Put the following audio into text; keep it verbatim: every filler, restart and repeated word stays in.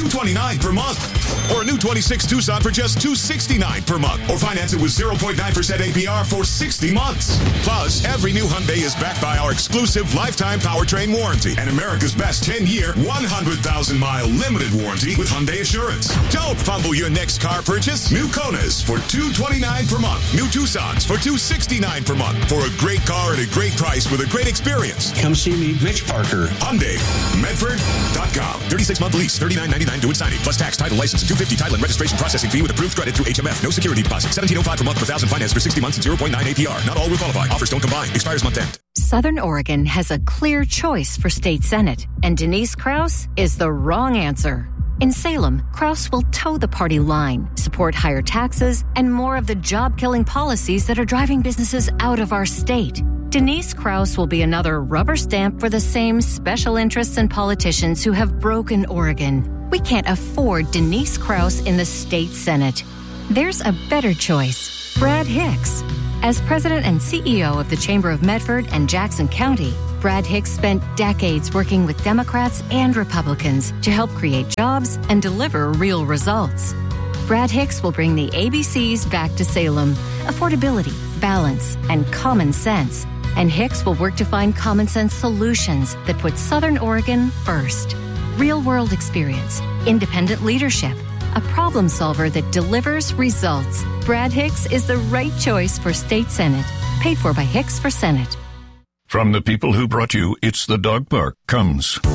two hundred twenty-nine dollars per month. Or a new twenty-six Tucson for just two hundred sixty-nine dollars per month. Or finance it with zero point nine percent A P R for sixty months. Plus, every new Hyundai is backed by our exclusive lifetime powertrain warranty and America's best ten-year, one hundred thousand mile limited warranty with Hyundai Assurance. Don't fumble your next car purchase. New Konas for two hundred twenty-nine dollars per month. New Tucsons for two hundred sixty-nine dollars per month. For a great car at a great price with a great experience. Come see me, Mitch Parker. Hyundai, Medford dot com. thirty-six month lease, thirty-nine ninety-nine due at signing. Plus tax, title, license, and two hundred fifty title and registration processing fee with approved credit through H M F. No security deposit. seventeen oh five per month per thousand finance for sixty months and zero point nine A P R. Not all will qualify. Offers don't combine. Expires month end. Southern Oregon has a clear choice for state senate, and Denise Krause is the wrong answer. In Salem, Krause will toe the party line, support higher taxes, and more of the job-killing policies that are driving businesses out of our state. Denise Krause will be another rubber stamp for the same special interests and politicians who have broken Oregon. We can't afford Denise Krause in the state senate. There's a better choice. Brad Hicks. As president and C E O of the Chamber of Medford and Jackson County, Brad Hicks spent decades working with Democrats and Republicans to help create jobs and deliver real results. Brad Hicks will bring the A B Cs back to Salem: affordability, balance, and common sense. And Hicks will work to find common sense solutions that put Southern Oregon first. Real-world experience, independent leadership, a problem solver that delivers results. Brad Hicks is the right choice for State Senate. Paid for by Hicks for Senate. From the people who brought you It's the Dog Park comes